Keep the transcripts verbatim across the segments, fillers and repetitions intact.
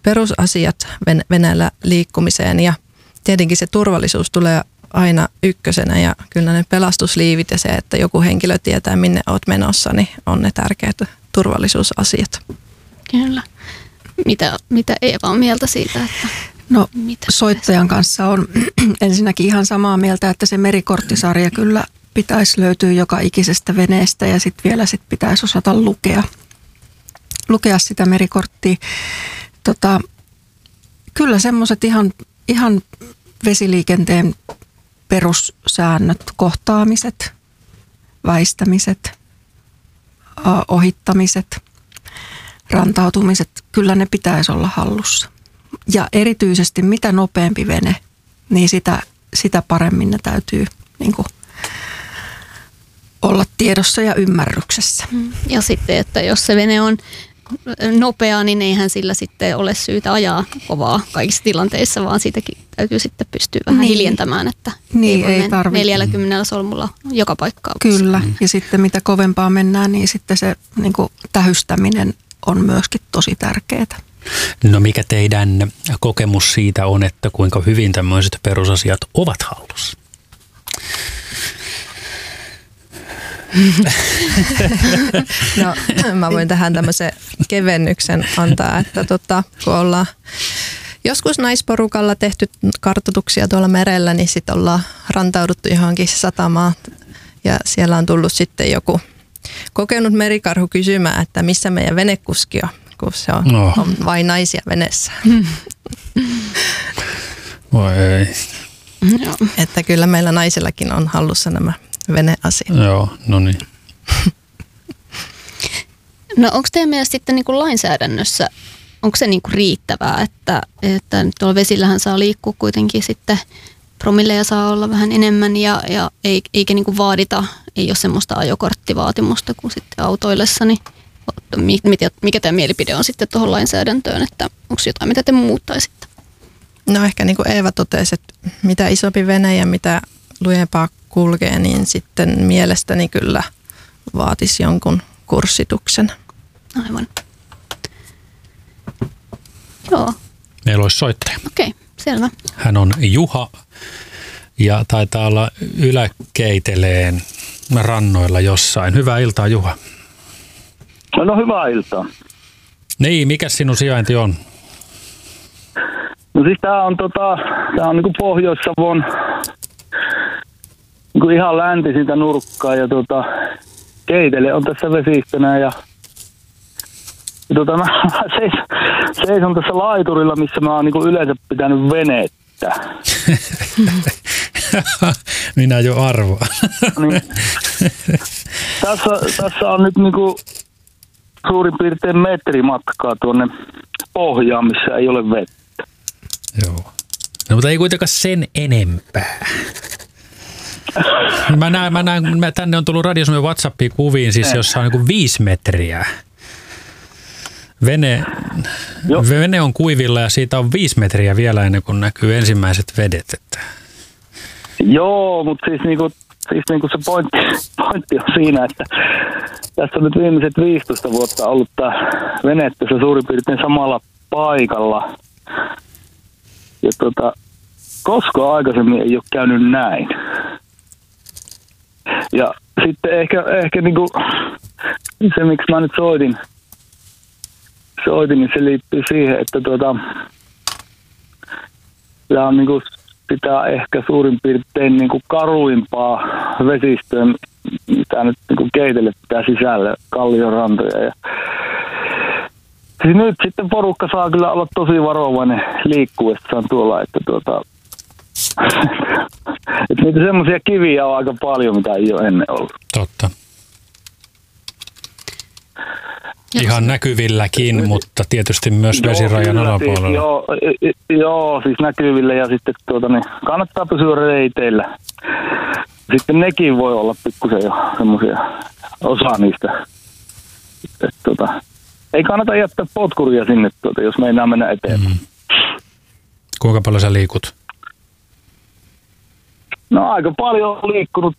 perusasiat veneellä liikkumiseen ja tietenkin se turvallisuus tulee aina ykkösenä ja kyllä ne pelastusliivit ja se, että joku henkilö tietää minne olet menossa, niin on ne tärkeät turvallisuusasiat. Kyllä. Mitä, mitä Eeva on mieltä siitä, että No mitä soittajan kanssa on ensinnäkin ihan samaa mieltä, että se merikorttisarja kyllä pitäisi löytyä joka ikisestä veneestä ja sitten vielä sit pitäisi osata lukea, lukea sitä merikorttia. Tota, kyllä semmoiset ihan, ihan vesiliikenteen perussäännöt, kohtaamiset, väistämiset, ohittamiset, rantautumiset, kyllä ne pitäisi olla hallussa. Ja erityisesti mitä nopeampi vene, niin sitä, sitä paremmin ne täytyy niin kuin olla tiedossa ja ymmärryksessä. Ja sitten, että jos se vene on nopea, niin eihän sillä sitten ole syytä ajaa kovaa kaikissa tilanteissa, vaan siitäkin täytyy sitten pystyä vähän niin. hiljentämään, että niin, ei, ei tarvitse neljälläkymmenellä solmulla joka paikkaa. Kyllä, ja sitten mitä kovempaa mennään, niin sitten se niin kuin tähystäminen on myöskin tosi tärkeää. No mikä teidän kokemus siitä on, että kuinka hyvin tämmöiset perusasiat ovat hallussa? No mä voin tähän tämmöisen kevennyksen antaa, että tota, kun ollaan joskus naisporukalla tehty kartoituksia tuolla merellä, niin sitten ollaan rantauduttu johonkin satamaan ja siellä on tullut sitten joku kokenut merikarhu kysymään, että missä meidän venekuski on, kun se on, no. on vain naisia veneessä. Voi ei. Että kyllä meillä naisillakin on hallussa nämä veneasiat. Joo, no niin. No onko teidän mielestä sitten niin kuin lainsäädännössä, onko se niin kuin riittävää, että, että tuolla vesillähän saa liikkua kuitenkin sitten promilleja saa olla vähän enemmän ja, ja eikä niin kuin vaadita, ei ole semmoista ajokorttivaatimusta kuin sitten autoillessa, niin mikä tämä mielipide on sitten tuohon lainsäädäntöön, että onko jotain, mitä te muuttaisitte? No ehkä niin kuin Eeva totesi, että mitä isompi vene ja mitä lujempaa kulkee, niin sitten mielestäni kyllä vaatisi jonkun kurssituksen. Aivan. Joo. Meillä olisi soittaja. Okei, okay, selvä. Hän on Juha ja taitaa olla Yläkeiteleen rannoilla jossain. Hyvää iltaa, Juha. No hyvää iltaa. Niin, mikä sinun sijainti on? No siis tää on tota, tää on niinku Pohjois-Savon niinku ihan läntisintä nurkkaa ja tota, Keitele on tässä vesistönä ja, ja tota, mä seis, seison tässä laiturilla, missä mä oon niinku yleensä pitänyt venettä. Minä jo arvoan. Niin, tässä, tässä on nyt niinku suurin piirtein metri matkaa tuonne pohjaan, missä ei ole vettä. Joo. No mutta ei kuitenkaan sen enempää. Mä näen, mä näen mä tänne on tullut Radio Suomen WhatsAppiin kuviin, siis jossa on niin viisi metriä. Vene, vene on kuivilla ja siitä on viisi metriä vielä ennen kuin näkyy ensimmäiset vedet. Että. Joo, mutta siis, niinku, siis niinku se pointti, pointti on siinä, että tässä on nyt viimeiset viisitoista vuotta ollut tämä vene tässä suurin piirtein samalla paikalla. Ja tota, koskaan aikaisemmin ei ole käynyt näin. Ja sitten ehkä, ehkä niinku, se, miksi mä nyt soitin, soitin, niin se liittyy siihen, että tuota, tämä on niinku, pitää ehkä suurin piirtein niinku karuimpaa vesistöä, mitä nyt niinku Keitele pitää sisällä, kalliorantoja. Ja siis nyt sitten porukka saa kyllä olla tosi varovainen liikkuessaan tuolla, että tuota, että niitä semmoisia kiviä on aika paljon, mitä ei ole ennen ollut. Totta. Ihan näkyvilläkin, mutta tietysti myös vesirajan alapuolella. Siis, joo, joo, siis näkyvillä ja sitten tuota, niin kannattaa pysyä reiteillä. Sitten nekin voi olla pikkusen jo semmoisia, osa niistä. Et, tuota, ei kannata jättää potkuria sinne, tuota, jos meinaa mennä eteenpäin. Mm. Kuinka paljon sä liikut? No aika paljon on liikkunut.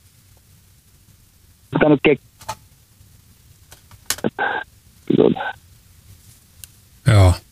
Pitänyt kek- Joo.